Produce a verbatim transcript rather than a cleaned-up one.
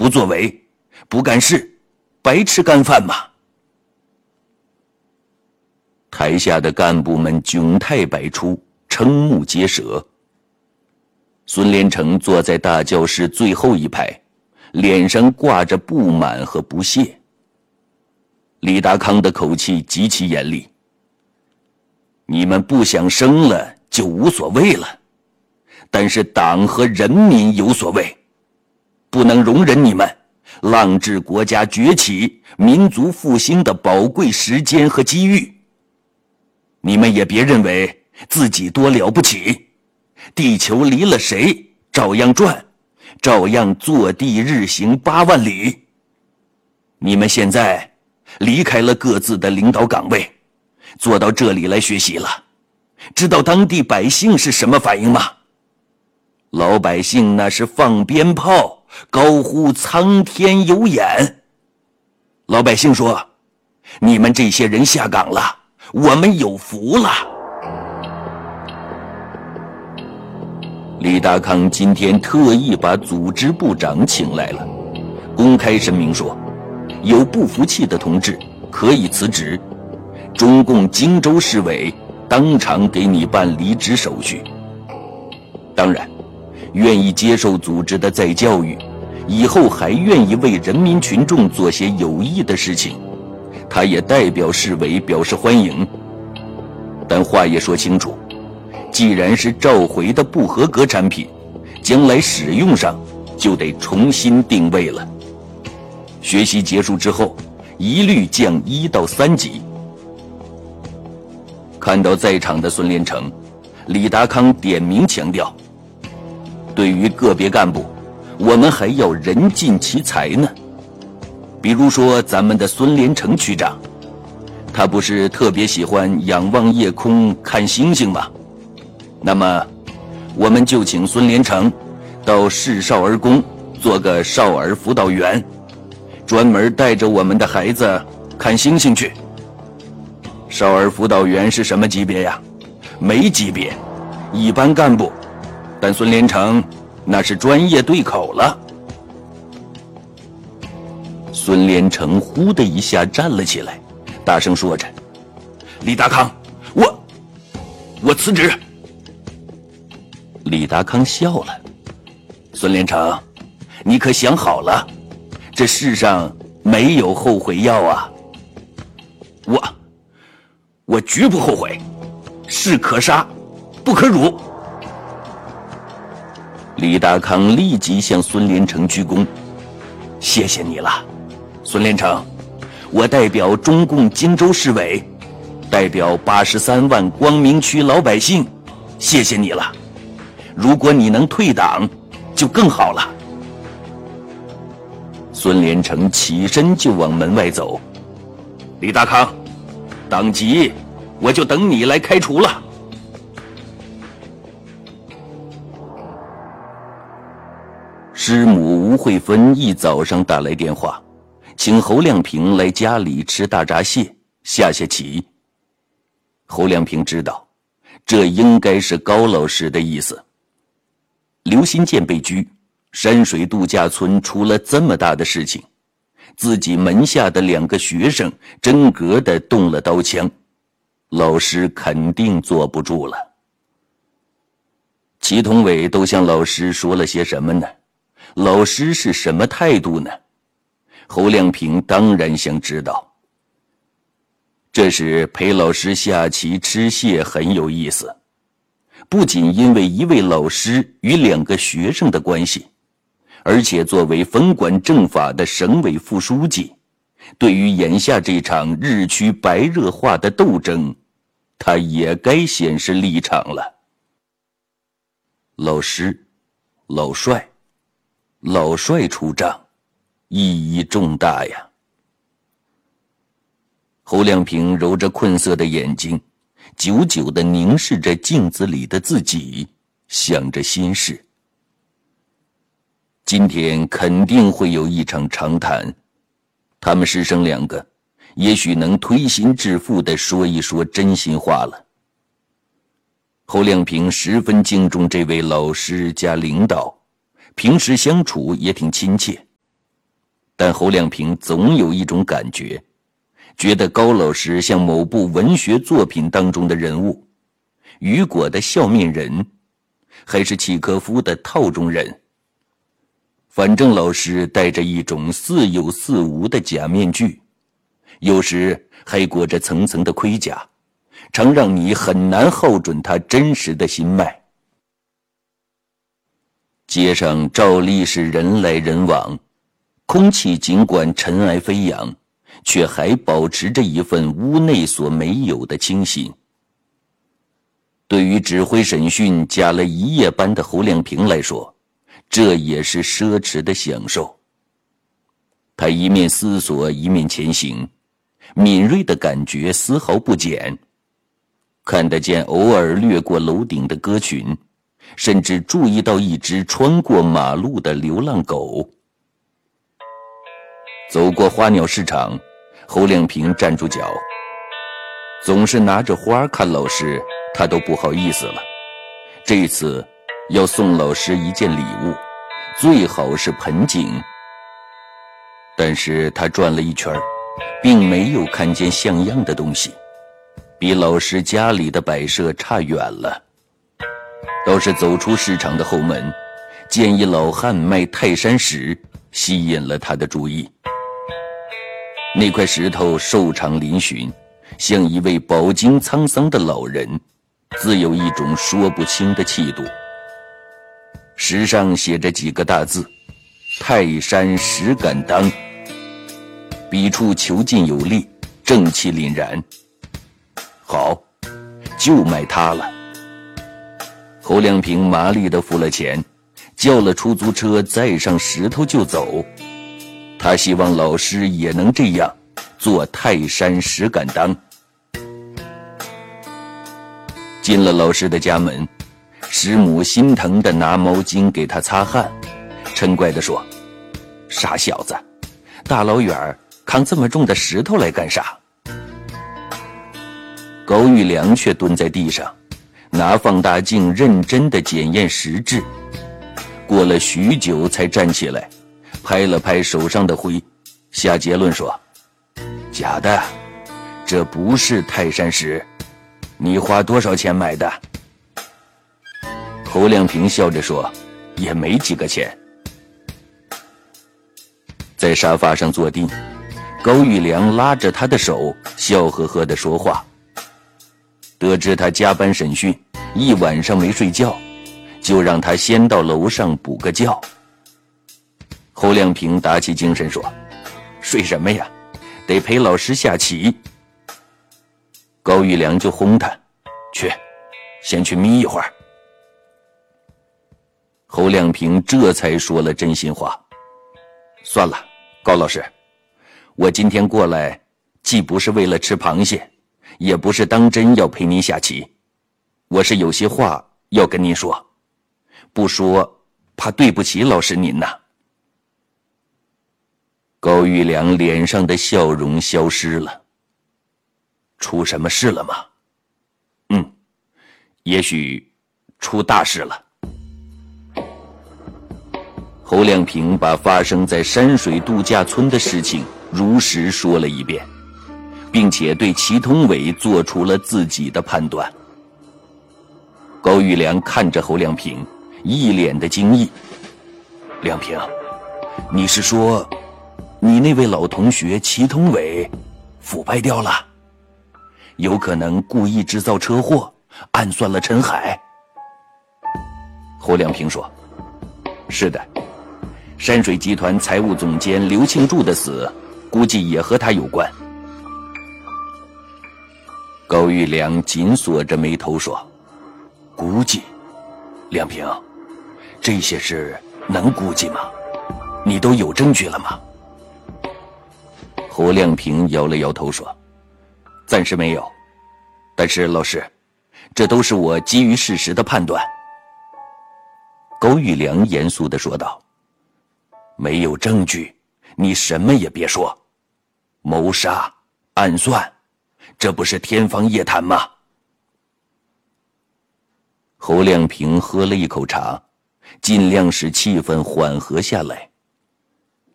不作为，不干事，白吃干饭吗？台下的干部们窘态百出，瞠目结舌。孙连成坐在大教室最后一排，脸上挂着不满和不屑。李达康的口气极其严厉：你们不想生了就无所谓了，但是党和人民有所谓，不能容忍你们浪掷国家崛起、民族复兴的宝贵时间和机遇。你们也别认为自己多了不起，地球离了谁照样转，照样坐地日行八万里。你们现在离开了各自的领导岗位，坐到这里来学习了，知道当地百姓是什么反应吗？老百姓那是放鞭炮，高呼苍天有眼。老百姓说，你们这些人下岗了，我们有福了。李达康今天特意把组织部长请来了，公开声明说，有不服气的同志可以辞职，中共荆州市委当场给你办离职手续。当然，愿意接受组织的再教育，以后还愿意为人民群众做些有益的事情，他也代表市委表示欢迎。但话也说清楚，既然是召回的不合格产品，将来使用上就得重新定位了。学习结束之后，一律降一到三级。看到在场的孙连成，李达康点名强调，对于个别干部，我们还要人尽其才呢。比如说咱们的孙连成区长，他不是特别喜欢仰望夜空看星星吗？那么我们就请孙连成到市少儿宫做个少儿辅导员，专门带着我们的孩子看星星去。少儿辅导员是什么级别呀？没级别，一般干部，但孙连成那是专业对口了。孙连成呼的一下站了起来，大声说着，李达康，我我辞职。李达康笑了，孙连成，你可想好了，这世上没有后悔药啊。我我绝不后悔，士可杀不可辱。李达康立即向孙连成鞠躬，谢谢你了，孙连成，我代表中共荆州市委，代表八十三万光明区老百姓，谢谢你了。如果你能退党，就更好了。孙连成起身就往门外走。李达康，党籍我就等你来开除了。师母吴慧芬一早上打来电话，请侯亮平来家里吃大闸蟹，下下棋。侯亮平知道，这应该是高老师的意思。刘新建被拘，山水度假村出了这么大的事情，自己门下的两个学生真格的动了刀枪，老师肯定坐不住了。祁同伟都向老师说了些什么呢？老师是什么态度呢？侯亮平当然想知道。这时陪老师下棋吃蟹很有意思，不仅因为一位老师与两个学生的关系，而且作为分管政法的省委副书记，对于眼下这场日趋白热化的斗争，他也该显示立场了。老师，老帅，老帅出帐，意义重大呀。侯亮平揉着困涩的眼睛，久久地凝视着镜子里的自己，想着心事。今天肯定会有一场长谈，他们师生两个也许能推心置腹地说一说真心话了。侯亮平十分敬重这位老师加领导，平时相处也挺亲切， 但侯亮平总有一种感觉，觉得高老师像某部文学作品当中的人物，雨果的笑面人，还是契诃夫的套中人。反正老师戴着一种似有似无的假面具，有时还裹着层层的盔甲，常让你很难号准他真实的心脉。街上照例是人来人往，空气尽管尘埃飞扬，却还保持着一份屋内所没有的清新。对于指挥审讯加了一夜班的侯亮平来说，这也是奢侈的享受。他一面思索，一面前行，敏锐的感觉丝毫不减，看得见偶尔掠过楼顶的鸽群，甚至注意到一只穿过马路的流浪狗。走过花鸟市场，侯亮平站住脚，总是拿着花看老师，他都不好意思了。这次要送老师一件礼物，最好是盆景。但是他转了一圈，并没有看见像样的东西，比老师家里的摆设差远了。倒是走出市场的后门，见一老汉卖泰山石，吸引了他的注意。那块石头瘦长嶙峋，像一位饱经沧桑的老人，自有一种说不清的气度。石上写着几个大字：泰山石敢当，笔触遒劲有力，正气凛然。好，就卖它了。侯亮平麻利地付了钱，叫了出租车，载上石头就走。他希望老师也能这样，做泰山石敢当。进了老师的家门，师母心疼地拿毛巾给他擦汗，嗔怪地说：傻小子，大老远扛这么重的石头来干啥？高玉良却蹲在地上，拿放大镜认真地检验石质，过了许久才站起来，拍了拍手上的灰，下结论说：假的，这不是泰山石，你花多少钱买的？侯亮平笑着说：也没几个钱。在沙发上坐定，高玉良拉着他的手，笑呵呵地说话。得知他加班审讯，一晚上没睡觉，就让他先到楼上补个觉。侯亮平打起精神说：睡什么呀，得陪老师下棋。高玉良就轰他：去，先去眯一会儿。侯亮平这才说了真心话：算了，高老师，我今天过来既不是为了吃螃蟹，也不是当真要陪您下棋，我是有些话要跟您说，不说怕对不起老师您呐。高玉良脸上的笑容消失了。出什么事了吗？嗯，也许出大事了。侯亮平把发生在山水度假村的事情如实说了一遍，并且对祁同伟做出了自己的判断。高玉良看着侯亮平，一脸的惊异：亮平，你是说你那位老同学祁同伟腐败掉了？有可能故意制造车祸，暗算了陈海？侯亮平说：是的，山水集团财务总监刘庆柱的死估计也和他有关。高玉良紧锁着眉头说：估计？亮平，这些事能估计吗？你都有证据了吗？侯亮平摇了摇头说：暂时没有，但是老师，这都是我基于事实的判断。高玉良严肃地说道：没有证据，你什么也别说。谋杀、暗算，这不是天方夜谭吗？侯亮平喝了一口茶，尽量使气氛缓和下来。